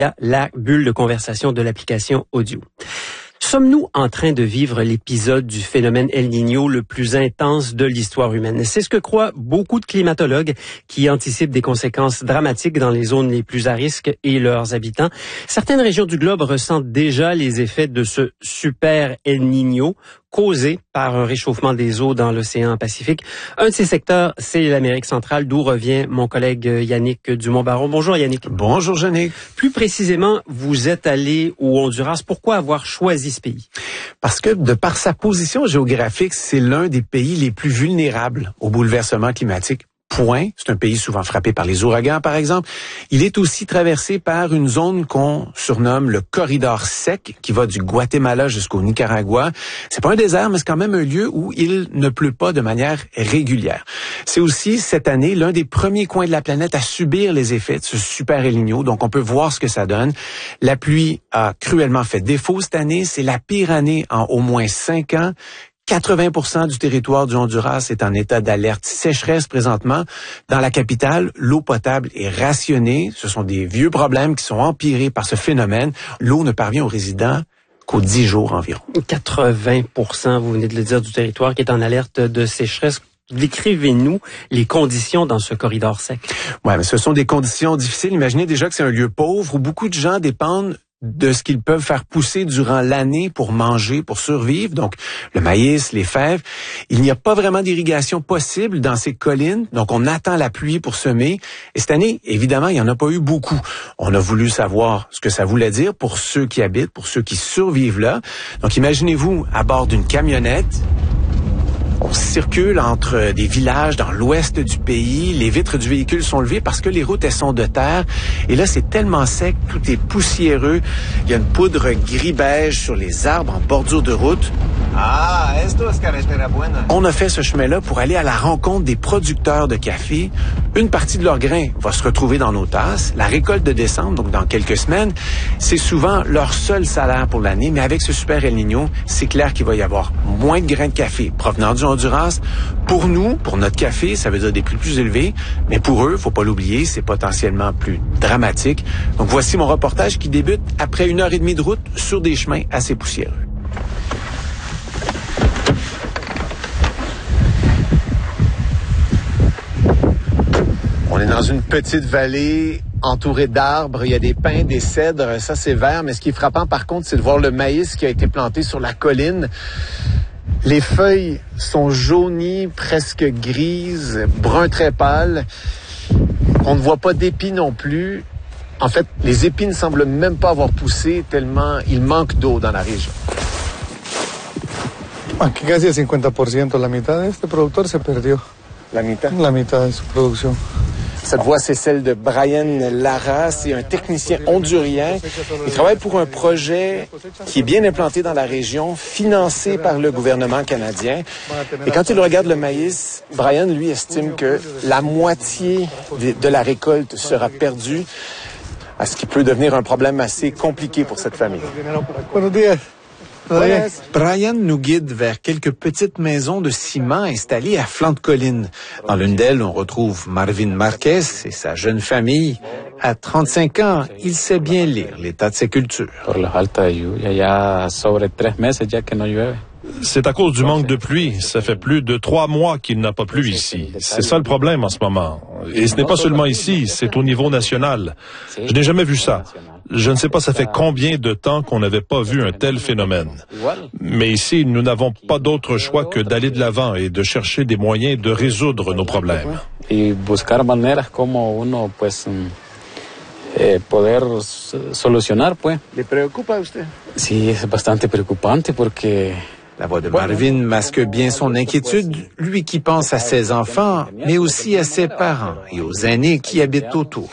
la bulle de conversation de l'application audio. Sommes-nous en train de vivre l'épisode du phénomène El Niño le plus intense de l'histoire humaine? C'est ce que croient beaucoup de climatologues qui anticipent des conséquences dramatiques dans les zones les plus à risque et leurs habitants. Certaines régions du globe ressentent déjà les effets de ce super El Niño causé par un réchauffement des eaux dans l'océan Pacifique. Un de ces secteurs, c'est l'Amérique centrale, d'où revient mon collègue Yannick Dumont-Baron. Bonjour Yannick. Bonjour Yannick. Plus précisément, vous êtes allé au Honduras. Pourquoi avoir choisi ce pays? Parce que de par sa position géographique, c'est l'un des pays les plus vulnérables au bouleversement climatique. Point. C'est un pays souvent frappé par les ouragans, par exemple. Il est aussi traversé par une zone qu'on surnomme le corridor sec, qui va du Guatemala jusqu'au Nicaragua. C'est pas un désert, mais c'est quand même un lieu où il ne pleut pas de manière régulière. C'est aussi, cette année, l'un des premiers coins de la planète à subir les effets de ce super El Niño. Donc, on peut voir ce que ça donne. La pluie a cruellement fait défaut cette année. C'est la pire année en au moins 5 ans. 80% du territoire du Honduras est en état d'alerte sécheresse présentement. Dans la capitale, l'eau potable est rationnée. Ce sont des vieux problèmes qui sont empirés par ce phénomène. L'eau ne parvient aux résidents qu'aux 10 jours environ. 80%, vous venez de le dire, du territoire qui est en alerte de sécheresse. Décrivez-nous les conditions dans ce corridor sec. Ouais, mais ce sont des conditions difficiles. Imaginez déjà que c'est un lieu pauvre où beaucoup de gens dépendent de ce qu'ils peuvent faire pousser durant l'année pour manger, pour survivre. Donc, le maïs, les fèves. Il n'y a pas vraiment d'irrigation possible dans ces collines. Donc, on attend la pluie pour semer. Et cette année, évidemment, il n'y en a pas eu beaucoup. On a voulu savoir ce que ça voulait dire pour ceux qui habitent, pour ceux qui survivent là. Donc, imaginez-vous à bord d'une camionnette. On circule entre des villages dans l'ouest du pays. Les vitres du véhicule sont levées parce que les routes, elles sont de terre. Et là, c'est tellement sec, tout est poussiéreux. Il y a une poudre gris-beige sur les arbres en bordure de route. On a fait ce chemin-là pour aller à la rencontre des producteurs de café. Une partie de leurs grains va se retrouver dans nos tasses. La récolte de décembre, donc dans quelques semaines, c'est souvent leur seul salaire pour l'année. Mais avec ce super El Niño, c'est clair qu'il va y avoir moins de grains de café provenant du Honduras. Pour nous, pour notre café, ça veut dire des prix plus élevés. Mais pour eux, faut pas l'oublier, c'est potentiellement plus dramatique. Donc voici mon reportage qui débute après 1h30 de route sur des chemins assez poussiéreux. On est dans une petite vallée entourée d'arbres. Il y a des pins, des cèdres. Ça, c'est vert. Mais ce qui est frappant, par contre, c'est de voir le maïs qui a été planté sur la colline. Les feuilles sont jaunies, presque grises, brun très pâle. On ne voit pas d'épis non plus. En fait, les épis ne semblent même pas avoir poussé tellement il manque d'eau dans la région. Aquí casi el 50%, la mitad de este productor se perdió. La mitad? La mitad de su producción. Cette voix, c'est celle de Brian Lara. C'est un technicien hondurien. Il travaille pour un projet qui est bien implanté dans la région, financé par le gouvernement canadien. Et quand il regarde le maïs, Brian, lui, estime que la moitié de la récolte sera perdue, à ce qui peut devenir un problème assez compliqué pour cette famille. Brian nous guide vers quelques petites maisons de ciment installées à flanc de colline. Dans l'une d'elles, on retrouve Marvin Marquez et sa jeune famille. À 35 ans, il sait bien lire l'état de ses cultures. C'est à cause du manque de pluie. Ça fait plus de 3 mois qu'il n'a pas plu ici. C'est ça le problème en ce moment. Et ce n'est pas seulement ici, c'est au niveau national. Je n'ai jamais vu ça. Je ne sais pas ça fait combien de temps qu'on n'avait pas vu un tel phénomène. Mais ici, nous n'avons pas d'autre choix que d'aller de l'avant et de chercher des moyens de résoudre nos problèmes. Et buscar maneras como uno, pues, poder solucionar, pues. ¿Le preocupa a usted? Sí, es bastante preocupante porque... La voix de Marvin masque bien son inquiétude, lui qui pense à ses enfants, mais aussi à ses parents et aux aînés qui habitent autour.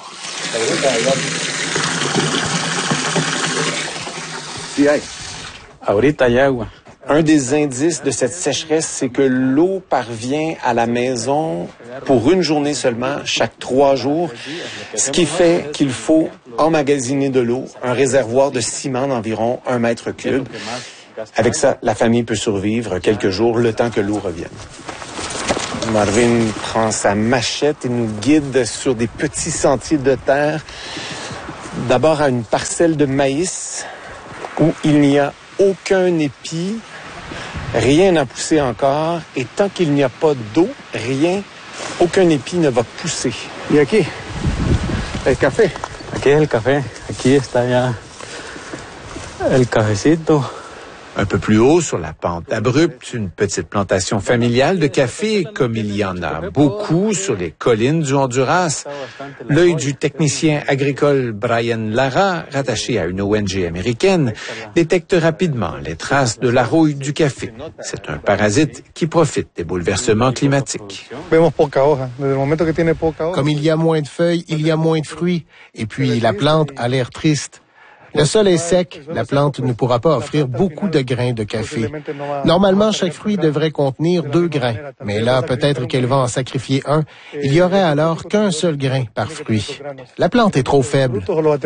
Ahorita hay agua. Un des indices de cette sécheresse, c'est que l'eau parvient à la maison pour une journée seulement, chaque 3 jours, ce qui fait qu'il faut emmagasiner de l'eau, un réservoir de ciment d'environ 1 mètre cube. Avec ça, la famille peut survivre quelques jours, le temps que l'eau revienne. Marvin prend sa machette et nous guide sur des petits sentiers de terre d'abord à une parcelle de maïs où il n'y a aucun épi, rien n'a poussé encore, et tant qu'il n'y a pas d'eau, aucun épi ne va pousser. Y aquí, el café. Aquí es el café, aquí está ya el cafecito. Un peu plus haut, sur la pente abrupte, une petite plantation familiale de café, comme il y en a beaucoup sur les collines du Honduras. L'œil du technicien agricole Brian Lara, rattaché à une ONG américaine, détecte rapidement les traces de la rouille du café. C'est un parasite qui profite des bouleversements climatiques. Vemos poca hoja. Desde el momento que tiene poca hoja. Comme il y a moins de feuilles, il y a moins de fruits. Et puis, la plante a l'air triste. Le sol est sec, la plante ne pourra pas offrir beaucoup de grains de café. Normalement, chaque fruit devrait contenir 2 grains, mais là, peut-être qu'elle va en sacrifier un. Il y aurait alors qu'un seul grain par fruit. La plante est trop faible.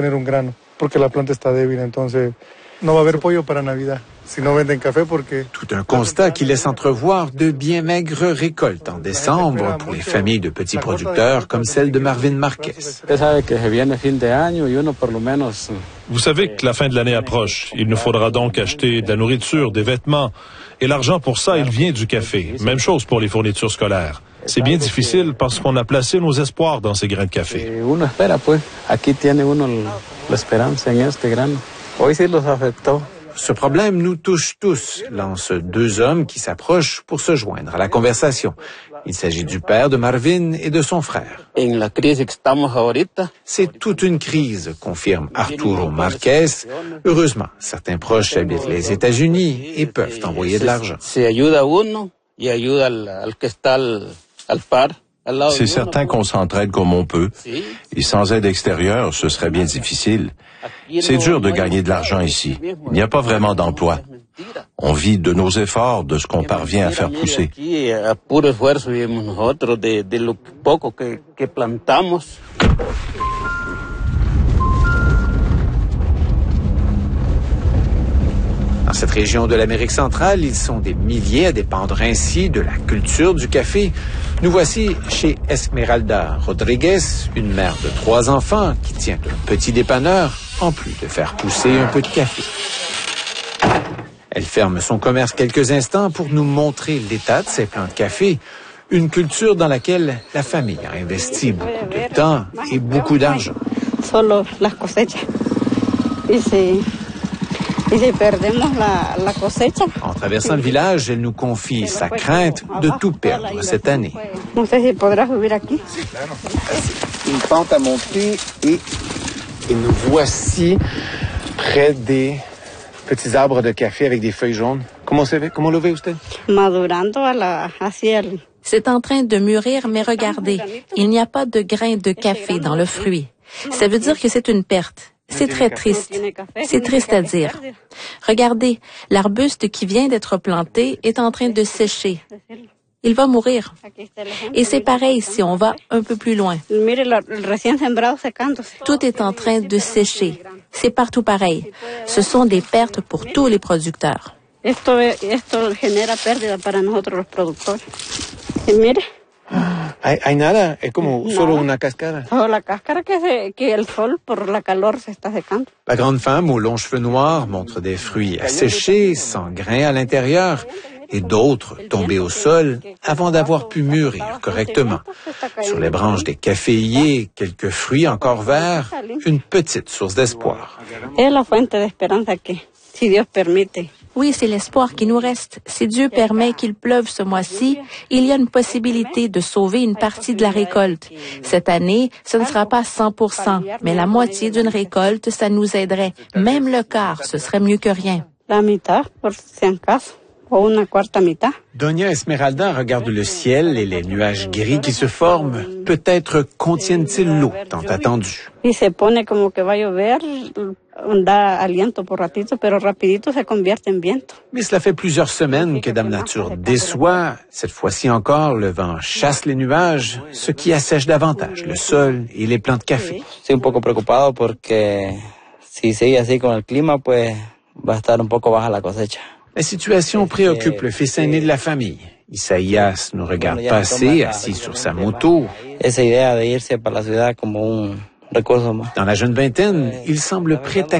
Tout un constat qui laisse entrevoir de bien maigres récoltes en décembre pour les familles de petits producteurs comme celle de Marvin Marquez. Vous savez que la fin de l'année approche. Il nous faudra donc acheter de la nourriture, des vêtements. Et l'argent pour ça, il vient du café. Même chose pour les fournitures scolaires. C'est bien difficile parce qu'on a placé nos espoirs dans ces grains de café. Uno espera, pues. Aquí tiene uno la esperanza en este grano. Hoy sí los afectó. Ce problème nous touche tous, lancent 2 hommes qui s'approchent pour se joindre à la conversation. Il s'agit du père de Marvin et de son frère. C'est toute une crise, confirme Arturo Marquez. Heureusement, certains proches habitent les États-Unis et peuvent envoyer de l'argent. C'est certain qu'on s'entraide comme on peut. Et sans aide extérieure, ce serait bien difficile. C'est dur de gagner de l'argent ici. Il n'y a pas vraiment d'emploi. On vit de nos efforts, de ce qu'on parvient à faire pousser. Dans cette région de l'Amérique centrale, ils sont des milliers à dépendre ainsi de la culture du café. Nous voici chez Esmeralda Rodriguez, une mère de 3 enfants qui tient un petit dépanneur, en plus de faire pousser un peu de café. Elle ferme son commerce quelques instants pour nous montrer l'état de ses plants de café, une culture dans laquelle la famille a investi beaucoup de temps et beaucoup d'argent. Solo las cosechas. En traversant le village, elle nous confie sa crainte de tout perdre cette année. Une pente à monter et nous voici près des petits arbres de café avec des feuilles jaunes. Comment le voit usted? C'est en train de mûrir, mais regardez, il n'y a pas de grains de café dans le fruit. Ça veut dire que c'est une perte. C'est très triste. C'est triste à dire. Regardez, l'arbuste qui vient d'être planté est en train de sécher. Il va mourir. Et c'est pareil si on va un peu plus loin. Tout est en train de sécher. C'est partout pareil. Ce sont des pertes pour tous les producteurs. Hay nada, es como solo una cascara. La grande femme aux longs cheveux noirs montre des fruits asséchés, sans grains à l'intérieur, et d'autres tombés au sol avant d'avoir pu mûrir correctement. Sur les branches des caféiers, quelques fruits encore verts, une petite source d'espoir. Oui, c'est l'espoir qui nous reste. Si Dieu permet qu'il pleuve ce mois-ci, il y a une possibilité de sauver une partie de la récolte. Cette année, ce ne sera pas 100%, mais la moitié d'une récolte, ça nous aiderait. Même le quart, ce serait mieux que rien. Doña Esmeralda regarde le ciel et les nuages gris qui se forment. Peut-être contiennent-ils l'eau tant attendue. Mais cela fait plusieurs semaines que Dame Nature déçoit. Cette fois-ci encore, le vent chasse les nuages, ce qui assèche davantage le sol et les plants de café. Estoy un poco preocupado porque si sigue así con el clima, pues va a estar un poco baja la cosecha. La situation préoccupe le fils aîné de la famille. Isaías nous regarde passer, assis sur sa moto. Esa idea de irse para la ciudad como Dans la jeune vingtaine, il semble prêt à